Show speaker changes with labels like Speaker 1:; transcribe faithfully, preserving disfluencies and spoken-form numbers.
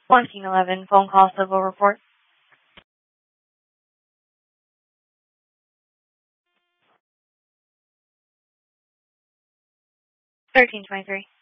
Speaker 1: one eleven, phone call civil report. thirteen twenty-three.